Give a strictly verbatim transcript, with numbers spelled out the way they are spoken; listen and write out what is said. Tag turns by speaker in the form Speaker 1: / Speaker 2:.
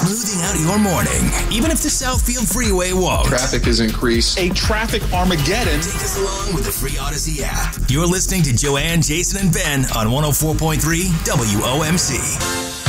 Speaker 1: smoothing out your morning, even if the Southfield Freeway won't.
Speaker 2: Traffic is increased.
Speaker 3: A traffic Armageddon.
Speaker 1: Take us along with the free Odyssey app. You're listening to Joanne, Jason, and Ben on one oh four point three W O M C.